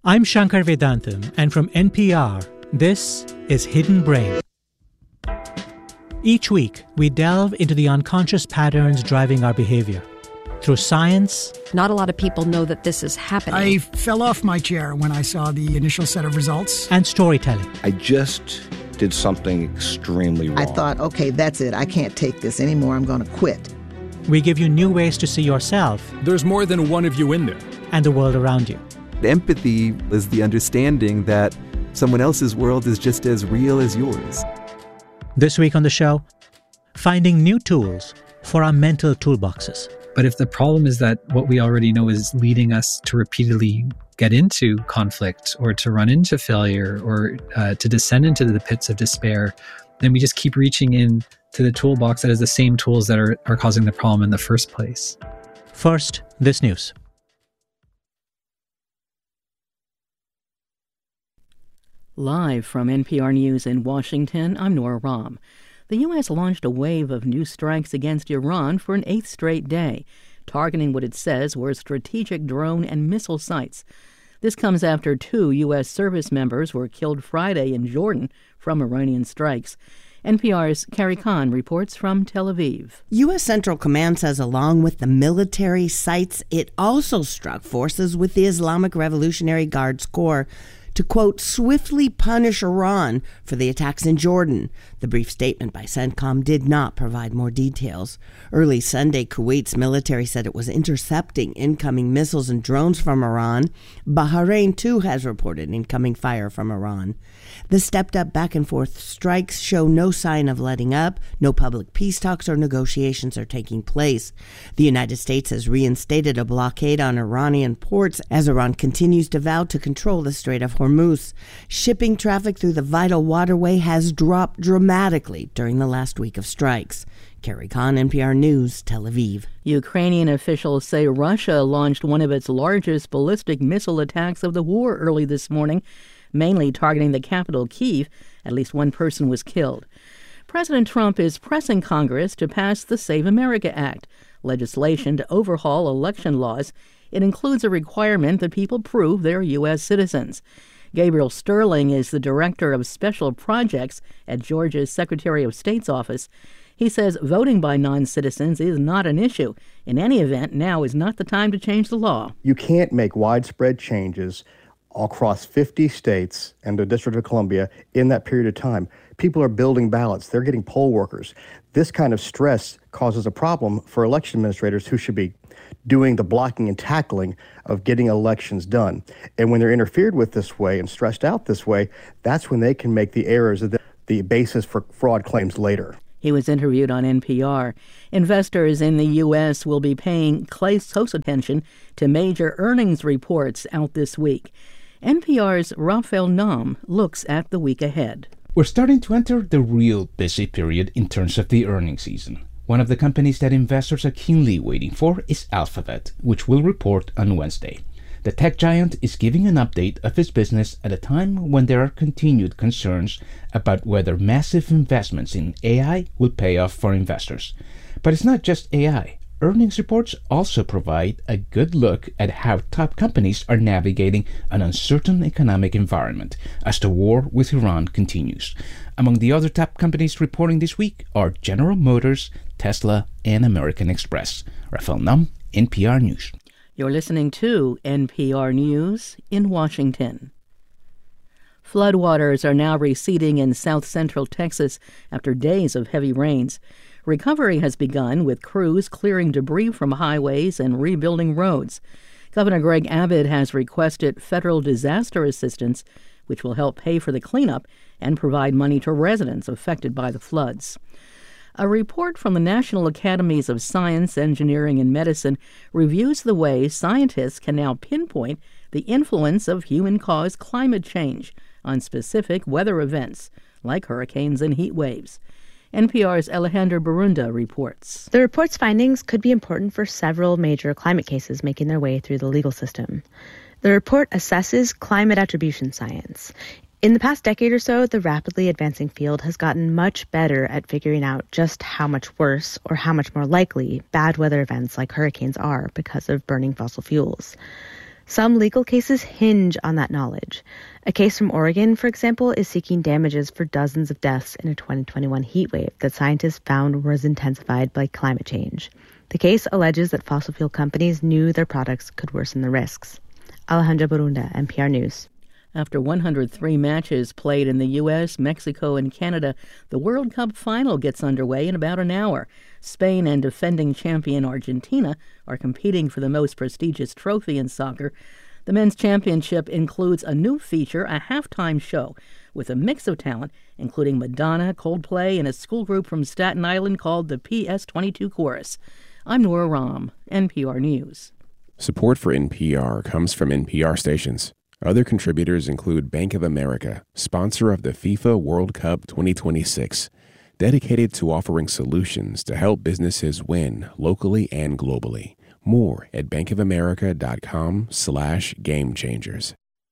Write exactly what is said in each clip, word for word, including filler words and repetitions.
I'm Shankar Vedantam, and from N P R, this is Hidden Brain. Each week, we delve into the unconscious patterns driving our behavior. Through science... Not a lot of people know that this is happening. I fell off my chair when I saw the initial set of results. And storytelling. I just did something extremely wrong. I thought, okay, that's it. I can't take this anymore. I'm going to quit. We give you new ways to see yourself. There's more than one of you in there. And the world around you. Empathy is the understanding that someone else's world is just as real as yours. This week on the show, finding new tools for our mental toolboxes. But if the problem is that what we already know is leading us to repeatedly get into conflict or to run into failure or uh, to descend into the pits of despair, then we just keep reaching in to the toolbox that is the same tools that are, are causing the problem in the first place. First, this news. Live from N P R News in Washington, I'm Nora Rahm. The U S launched a wave of new strikes against Iran for an eighth straight day, targeting what it says were strategic drone and missile sites. This comes after two U S service members were killed Friday in Jordan from Iranian strikes. N P R's Carrie Kahn reports from Tel Aviv. U S Central Command says along with the military sites, it also struck forces with the Islamic Revolutionary Guards Corps to, quote, swiftly punish Iran for the attacks in Jordan. The brief statement by CENTCOM did not provide more details. Early Sunday, Kuwait's military said it was intercepting incoming missiles and drones from Iran. Bahrain, too, has reported incoming fire from Iran. The stepped-up back-and-forth strikes show no sign of letting up. No public peace talks or negotiations are taking place. The United States has reinstated a blockade on Iranian ports as Iran continues to vow to control the Strait of Hormuz. Shipping traffic through the vital waterway has dropped dramatically during the last week of strikes. Carrie Kahn, N P R News, Tel Aviv. Ukrainian officials say Russia launched one of its largest ballistic missile attacks of the war early this morning, mainly targeting the capital, Kyiv. At least one person was killed. President Trump is pressing Congress to pass the Save America Act, legislation to overhaul election laws. It includes a requirement that people prove they're U S citizens. Gabriel Sterling is the director of special projects at Georgia's Secretary of State's office. He says voting by non-citizens is not an issue. In any event, now is not the time to change the law. You can't make widespread changes across fifty states and the District of Columbia in that period of time. People are building ballots. They're getting poll workers. This kind of stress causes a problem for election administrators who should be doing the blocking and tackling of getting elections done. And when they're interfered with this way and stressed out this way, that's when they can make the errors of the, the basis for fraud claims later. He was interviewed on N P R. Investors in the U S will be paying close attention to major earnings reports out this week. N P R's Raphael Naum looks at the week ahead. We're starting to enter the real busy period in terms of the earnings season. One of the companies that investors are keenly waiting for is Alphabet, which will report on Wednesday. The tech giant is giving an update of its business at a time when there are continued concerns about whether massive investments in A I will pay off for investors. But it's not just A I. Earnings reports also provide a good look at how top companies are navigating an uncertain economic environment as the war with Iran continues. Among the other top companies reporting this week are General Motors, Tesla, and American Express. Raphael Naum, N P R News. You're listening to N P R News in Washington. Floodwaters are now receding in south-central Texas after days of heavy rains. Recovery has begun with crews clearing debris from highways and rebuilding roads. Governor Greg Abbott has requested federal disaster assistance, which will help pay for the cleanup and provide money to residents affected by the floods. A report from the National Academies of Science, Engineering, and Medicine reviews the way scientists can now pinpoint the influence of human-caused climate change on specific weather events, like hurricanes and heat waves. N P R's Alejandra Barunda reports. The report's findings could be important for several major climate cases making their way through the legal system. The report assesses climate attribution science. In the past decade or so, the rapidly advancing field has gotten much better at figuring out just how much worse or how much more likely bad weather events like hurricanes are because of burning fossil fuels. Some legal cases hinge on that knowledge. A case from Oregon, for example, is seeking damages for dozens of deaths in a twenty twenty-one heat wave that scientists found was intensified by climate change. The case alleges that fossil fuel companies knew their products could worsen the risks. Alejandra Borunda, N P R News. After one hundred three matches played in the U S, Mexico, and Canada, the World Cup final gets underway in about an hour. Spain and defending champion Argentina are competing for the most prestigious trophy in soccer. The men's championship includes a new feature, a halftime show, with a mix of talent, including Madonna, Coldplay, and a school group from Staten Island called the P S twenty-two Chorus. I'm Nora Rahm, N P R News. Support for N P R comes from N P R stations. Other contributors include Bank of America, sponsor of the FIFA World Cup twenty twenty-six, dedicated to offering solutions to help businesses win locally and globally. More at bankofamerica.com slash game changers.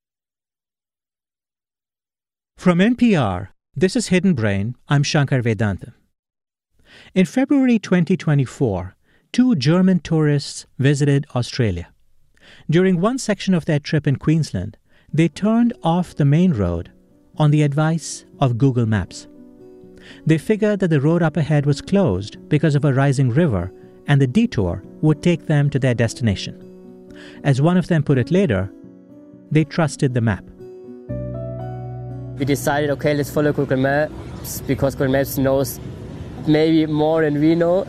From N P R, this is Hidden Brain. I'm Shankar Vedantam. In February twenty twenty-four, two German tourists visited Australia. During one section of their trip in Queensland, they turned off the main road on the advice of Google Maps. They figured that the road up ahead was closed because of a rising river and the detour would take them to their destination. As one of them put it later, they trusted the map. We decided, okay, let's follow Google Maps because Google Maps knows maybe more than we know.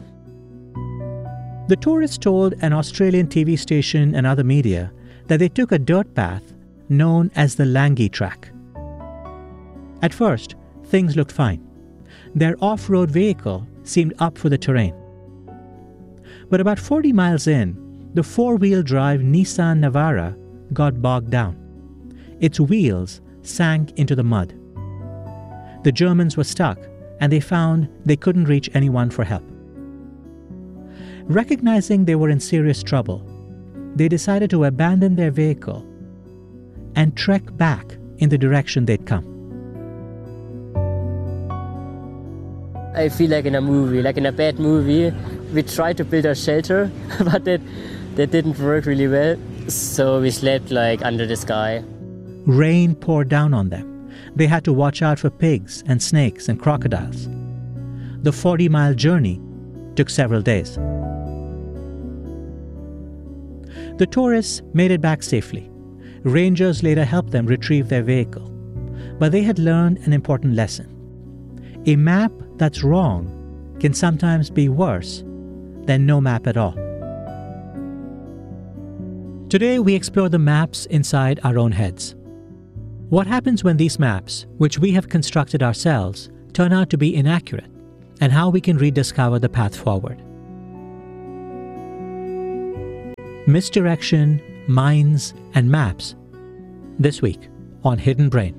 The tourists told an Australian T V station and other media that they took a dirt path known as the Langi Track. At first, things looked fine. Their off-road vehicle seemed up for the terrain. But about forty miles in, the four-wheel drive Nissan Navara got bogged down. Its wheels sank into the mud. The Germans were stuck, and they found they couldn't reach anyone for help. Recognizing they were in serious trouble, they decided to abandon their vehicle and trek back in the direction they'd come. I feel like in a movie, like in a bad movie. We tried to build a shelter, but that, that didn't work really well. So we slept like under the sky. Rain poured down on them. They had to watch out for pigs and snakes and crocodiles. The forty-mile journey took several days. The tourists made it back safely. Rangers later helped them retrieve their vehicle. But they had learned an important lesson. A map that's wrong can sometimes be worse than no map at all. Today, we explore the maps inside our own heads. What happens when these maps, which we have constructed ourselves, turn out to be inaccurate, and how we can rediscover the path forward. Misdirection, minds, and maps. This week on Hidden Brain.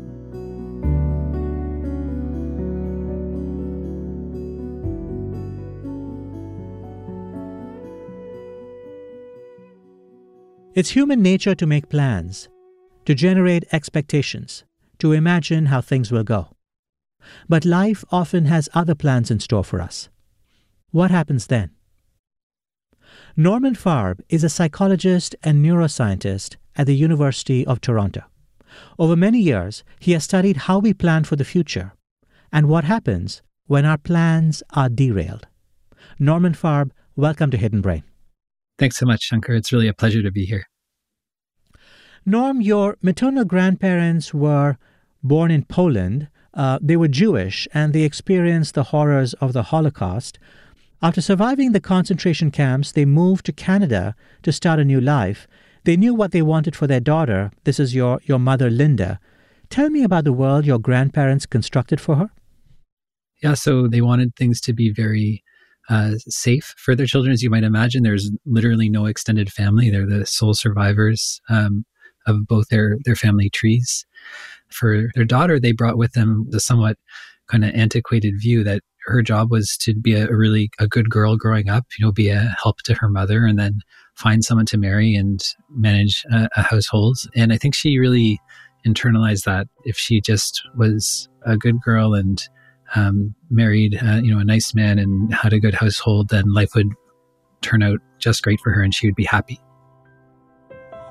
It's human nature to make plans, to generate expectations, to imagine how things will go. But life often has other plans in store for us. What happens then? Norman Farb is a psychologist and neuroscientist at the University of Toronto. Over many years, he has studied how we plan for the future and what happens when our plans are derailed. Norman Farb, welcome to Hidden Brain. Thanks so much, Shankar. It's really a pleasure to be here. Norm, your maternal grandparents were born in Poland. Uh, they were Jewish, and they experienced the horrors of the Holocaust. After surviving the concentration camps, they moved to Canada to start a new life. They knew what they wanted for their daughter. This is your, your mother, Linda. Tell me about the world your grandparents constructed for her. Yeah, so they wanted things to be very uh, safe for their children. As you might imagine, there's literally no extended family. They're the sole survivors um, of both their, their family trees. For their daughter, they brought with them the somewhat kind of antiquated view that her job was to be a, a really a good girl growing up, you know, be a help to her mother, and then find someone to marry and manage a, a household. And I think she really internalized that if she just was a good girl and um, married, uh, you know, a nice man and had a good household, then life would turn out just great for her and she would be happy.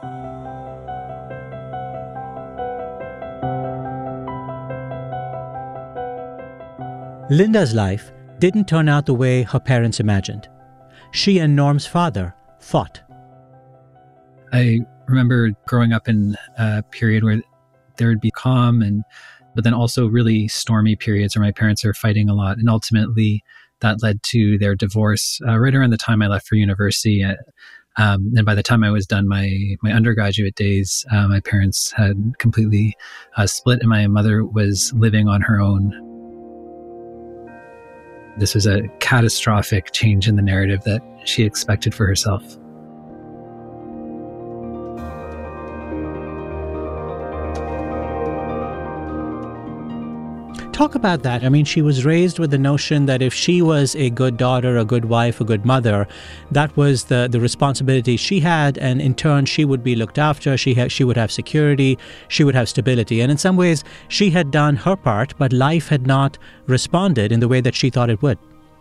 Linda's life didn't turn out the way her parents imagined. She and Norm's father fought. I remember growing up in a period where there would be calm, and but then also really stormy periods where my parents are fighting a lot. And ultimately, that led to their divorce uh, right around the time I left for university. Uh, um, and by the time I was done my my undergraduate days, uh, my parents had completely uh, split, and my mother was living on her own. This was a catastrophic change in the narrative that she expected for herself. Talk about that. I mean, she was raised with the notion that if she was a good daughter, a good wife, a good mother, that was the, the responsibility she had, and in turn, she would be looked after, she, ha- she would have security, she would have stability. And in some ways, she had done her part, but life had not responded in the way that she thought it would.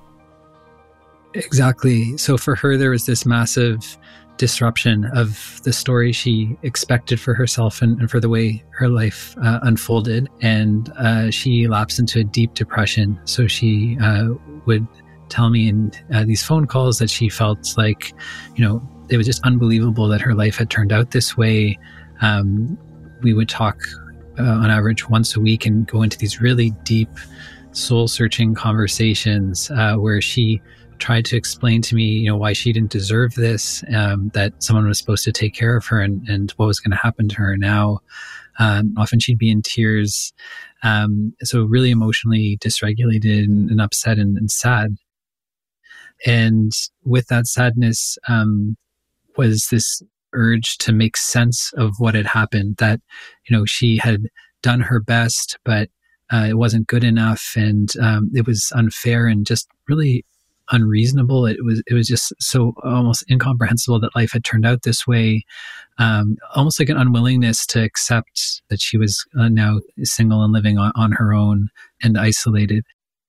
Exactly. So for her, there was this massive disruption of the story she expected for herself and, and for the way her life uh, unfolded. And uh, she lapsed into a deep depression. So she uh, would tell me in uh, these phone calls that she felt like, you know, it was just unbelievable that her life had turned out this way. Um, we would talk uh, on average once a week and go into these really deep, soul-searching conversations uh, where she tried to explain to me, you know, why she didn't deserve this, um, that someone was supposed to take care of her, and, and what was going to happen to her now. Um, often she'd be in tears. Um, so really emotionally dysregulated and, and upset and, and sad. And with that sadness um, was this urge to make sense of what had happened, that, you know, she had done her best, but uh, it wasn't good enough, and um, it was unfair and just really unreasonable. It was it was just so almost incomprehensible that life had turned out this way. Um, almost like an unwillingness to accept that she was uh, now single and living on, on her own and isolated.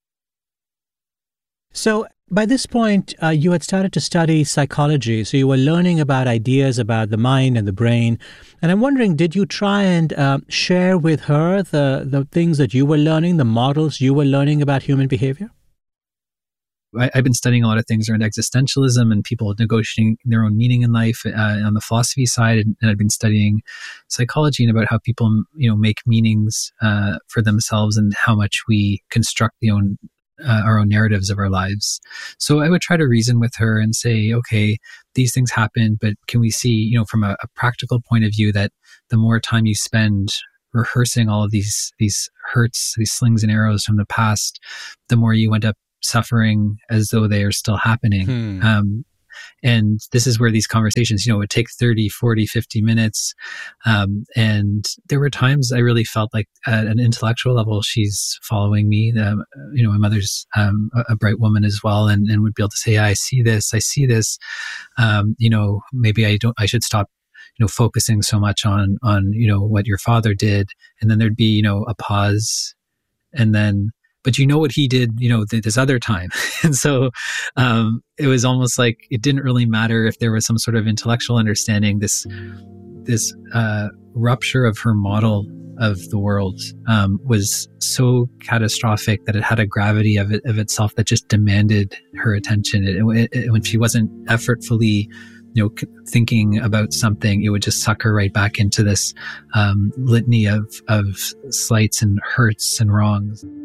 So by this point, uh, you had started to study psychology. So you were learning about ideas about the mind and the brain. And I'm wondering, did you try and uh, share with her the, the things that you were learning, the models you were learning about human behavior? I, I've been studying a lot of things around existentialism and people negotiating their own meaning in life uh, on the philosophy side, and, and I've been studying psychology and about how people, you know, make meanings uh, for themselves and how much we construct the own uh, our own narratives of our lives. So I would try to reason with her and say, okay, these things happen, but can we see, you know, from a, a practical point of view, that the more time you spend rehearsing all of these these hurts, these slings and arrows from the past, the more you end up suffering as though they are still happening. Hmm. Um, and this is where these conversations, you know, would take thirty, forty, fifty minutes. Um, and there were times I really felt like at an intellectual level, she's following me. Um, you know, my mother's um, a, a bright woman as well, and, and would be able to say, I see this, I see this. Um, you know, maybe I don't, I should stop, you know, focusing so much on, on, you know, what your father did. And then there'd be, you know, a pause, and then, but you know what he did, you know, th- this other time. And so um, it was almost like it didn't really matter if there was some sort of intellectual understanding. This this uh, rupture of her model of the world um, was so catastrophic that it had a gravity of it of itself that just demanded her attention. It, it, it, when she wasn't effortfully, you know, thinking about something, it would just suck her right back into this um, litany of of slights and hurts and wrongs.